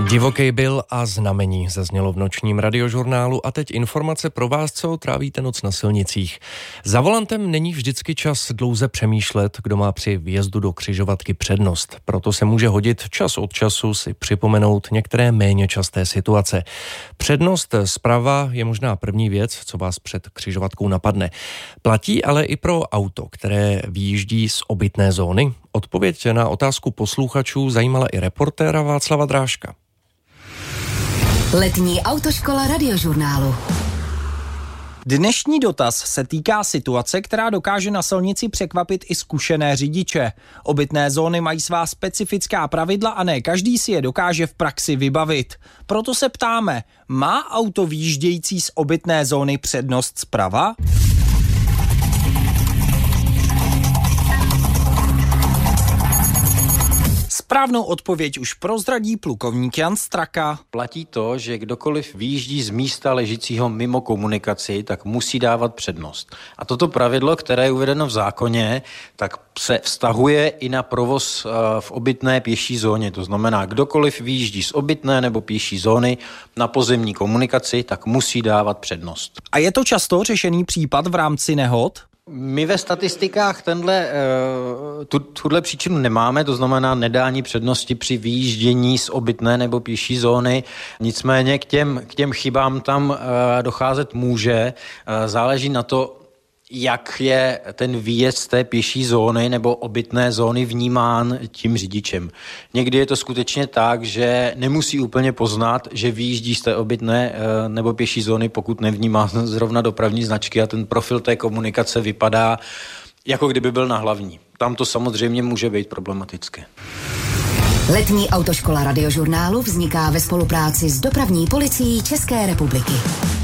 Divoký byl a znamení zaznělo v nočním radiožurnálu a teď informace pro vás, co trávíte noc na silnicích. Za volantem není vždycky čas dlouze přemýšlet, kdo má při vjezdu do křižovatky přednost. Proto se může hodit čas od času si připomenout některé méně časté situace. Přednost zprava je možná první věc, co vás před křižovatkou napadne. Platí ale i pro auto, které vyjíždí z obytné zóny. Odpověď na otázku posluchačů zajímala i reportéra Václava Drážka. Letní autoškola radiožurnálu. Dnešní dotaz se týká situace, která dokáže na silnici překvapit i zkušené řidiče. Obytné zóny mají svá specifická pravidla a ne každý si je dokáže v praxi vybavit. Proto se ptáme, má auto vyjíždějící z obytné zóny přednost zprava? Správnou odpověď už prozradí plukovník Jan Straka. Platí to, že kdokoliv vyjíždí z místa ležícího mimo komunikaci, tak musí dávat přednost. A toto pravidlo, které je uvedeno v zákoně, tak se vztahuje i na provoz v obytné pěší zóně. To znamená, kdokoliv vyjíždí z obytné nebo pěší zóny na pozemní komunikaci, tak musí dávat přednost. A je to často řešený případ v rámci nehod? My ve statistikách tuhle příčinu nemáme, to znamená nedání přednosti při vyjíždění z obytné nebo pěší zóny. Nicméně k těm chybám tam docházet může. Záleží na to, jak je ten výjezd z té pěší zóny nebo obytné zóny vnímán tím řidičem. Někdy je to skutečně tak, že nemusí úplně poznat, že vyjíždí z té obytné nebo pěší zóny, pokud nevnímá zrovna dopravní značky a ten profil té komunikace vypadá, jako kdyby byl na hlavní. Tam to samozřejmě může být problematické. Letní autoškola radiožurnálu vzniká ve spolupráci s Dopravní policií České republiky.